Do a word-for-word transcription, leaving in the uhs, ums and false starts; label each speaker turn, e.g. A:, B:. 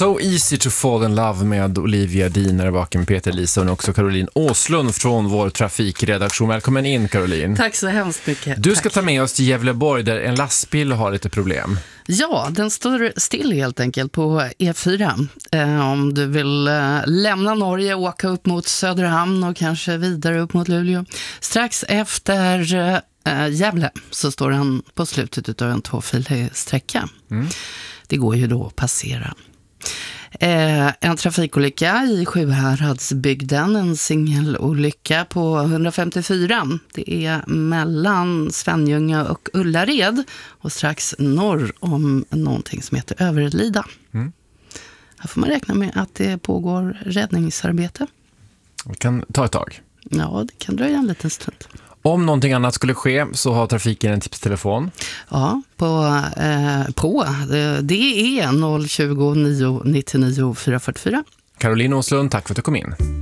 A: So easy to fall in love med Olivia Diner bakom Peter Lisa och också Caroline Åslund från vår trafikredaktion. Välkommen in, Caroline.
B: Tack så hemskt mycket.
A: Du ska
B: Tack.
A: ta med oss till Gävleborg där en lastbil har lite problem.
B: Ja, den står still helt enkelt på E fyra. Eh, om du vill eh, lämna Norge och åka upp mot Söderhamn och kanske vidare upp mot Luleå. Strax efter eh, Gävle så står den på slutet av en tvåfilig sträcka. Mm. Det går ju då att passera. Eh, en trafikolycka i Sjuhäradsbygden, en singelolycka på hundrafemtiofyra. Det är mellan Svenljunga och Ullared och strax norr om någonting som heter Överlida. Mm. Här får man räkna med att det pågår räddningsarbete.
A: Det kan ta ett tag.
B: Ja, det kan dröja en liten stund.
A: Om någonting annat skulle ske så har trafiken en tipstelefon.
B: Ja, på, eh, på det är noll tjugo, nio nittionio, fyra fyrtiofyra.
A: Caroline Åslund, tack för att du kom in.